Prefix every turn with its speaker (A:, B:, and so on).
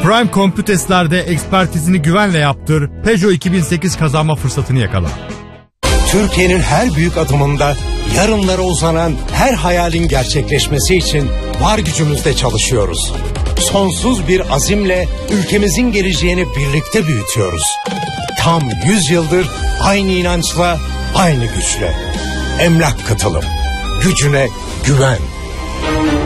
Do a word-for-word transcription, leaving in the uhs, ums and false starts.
A: Prime Computes'lerde ekspertizini güvenle yaptır, Peugeot iki bin sekiz kazanma fırsatını yakala.
B: Türkiye'nin her büyük adımında yarınlara uzanan her hayalin gerçekleşmesi için var gücümüzle çalışıyoruz. Sonsuz bir azimle ülkemizin geleceğini birlikte büyütüyoruz. Tam yüz yıldır aynı inançla, aynı güçle. Emlak Katılım. Gücüne güven.